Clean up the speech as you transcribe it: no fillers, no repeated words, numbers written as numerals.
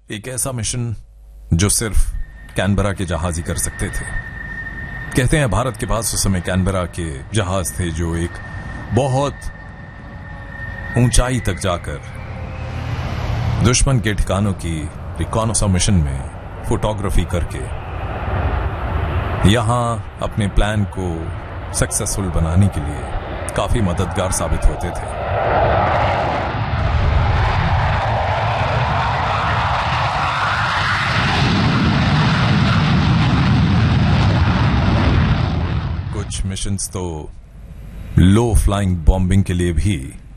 एक ऐसा मिशन जो सिर्फ कैनबरा के जहाज ही कर सकते थे। कहते हैं भारत के पास उस समय कैनबरा के जहाज थे जो एक बहुत ऊंचाई तक जाकर दुश्मन के ठिकानों की रिकॉनोसा मिशन में फोटोग्राफी करके यहां अपने प्लान को सक्सेसफुल बनाने के लिए काफी मददगार साबित होते थे। कुछ मिशंस तो लो फ्लाइंग बॉम्बिंग के लिए भी